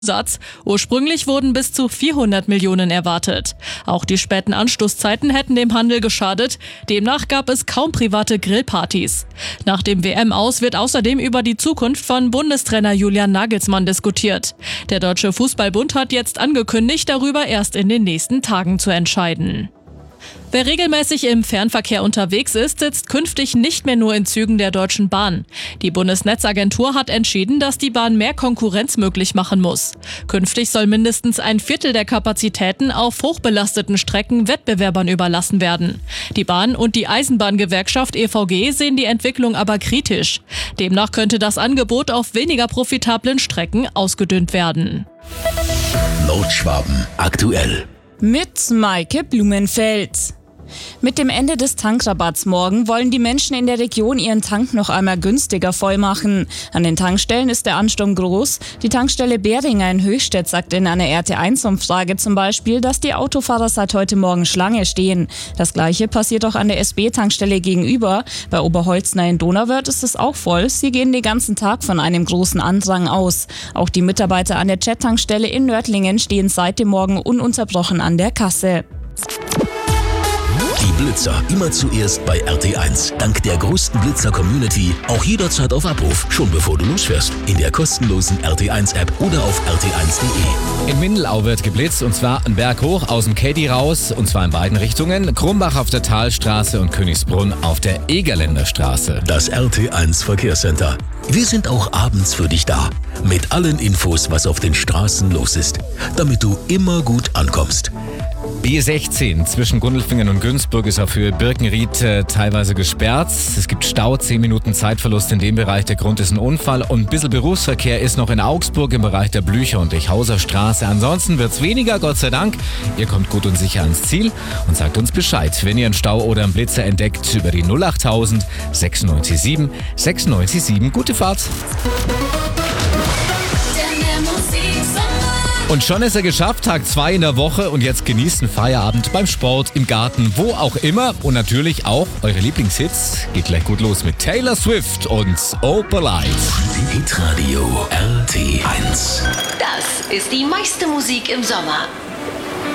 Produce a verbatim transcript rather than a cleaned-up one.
Satz. Ursprünglich wurden bis zu vierhundert Millionen erwartet. Auch die späten Anstoßzeiten hätten dem Handel geschadet. Demnach gab es kaum private Grillpartys. Nach dem W M-Aus wird außerdem über die Zukunft von Bundestrainer Julian Nagelsmann diskutiert. Der Deutsche Fußballbund hat jetzt angekündigt, darüber erst in den nächsten Tagen zu entscheiden. Wer regelmäßig im Fernverkehr unterwegs ist, sitzt künftig nicht mehr nur in Zügen der Deutschen Bahn. Die Bundesnetzagentur hat entschieden, dass die Bahn mehr Konkurrenz möglich machen muss. Künftig soll mindestens ein Viertel der Kapazitäten auf hochbelasteten Strecken Wettbewerbern überlassen werden. Die Bahn und die Eisenbahngewerkschaft E V G sehen die Entwicklung aber kritisch. Demnach könnte das Angebot auf weniger profitablen Strecken ausgedünnt werden. Nordschwaben aktuell. Mit Maike Blumenfeld. Mit dem Ende des Tankrabatts morgen wollen die Menschen in der Region ihren Tank noch einmal günstiger vollmachen. An den Tankstellen ist der Ansturm groß. Die Tankstelle Beringer in Höchstädt sagt in einer R T eins Umfrage zum Beispiel, dass die Autofahrer seit heute Morgen Schlange stehen. Das Gleiche passiert auch an der S B-Tankstelle gegenüber. Bei Oberholzner in Donauwörth ist es auch voll. Sie gehen den ganzen Tag von einem großen Andrang aus. Auch die Mitarbeiter an der Jet-Tankstelle in Nördlingen stehen seit dem Morgen ununterbrochen an der Kasse. Die Blitzer immer zuerst bei R T eins. Dank der größten Blitzer-Community auch jederzeit auf Abruf, schon bevor du losfährst. In der kostenlosen R T eins App oder auf r t eins punkt de. In Mindelau wird geblitzt und zwar einen Berg hoch aus dem Kedi raus und zwar in beiden Richtungen. Krumbach auf der Talstraße und Königsbrunn auf der Egerländer Straße. Das R T eins Verkehrscenter. Wir sind auch abends für dich da. Mit allen Infos, was auf den Straßen los ist. Damit du immer gut ankommst. B sechzehn zwischen Gundelfingen und Günzburg ist auf Höhe Birkenried äh, teilweise gesperrt. Es gibt Stau, zehn Minuten Zeitverlust in dem Bereich. Der Grund ist ein Unfall und ein bisschen Berufsverkehr ist noch in Augsburg im Bereich der Blücher- und Dechhauser Straße. Ansonsten wird's weniger, Gott sei Dank. Ihr kommt gut und sicher ans Ziel und sagt uns Bescheid, wenn ihr einen Stau oder einen Blitzer entdeckt über die null achttausend sechsundneunzig sieben sechsundneunzig sieben. Gute Fahrt! Und schon ist er geschafft, Tag zwei in der Woche und jetzt genießt einen Feierabend beim Sport, im Garten, wo auch immer und natürlich auch eure Lieblingshits. Geht gleich gut los mit Taylor Swift und Opalite. Hitradio R T eins. Das ist die meiste Musik im Sommer.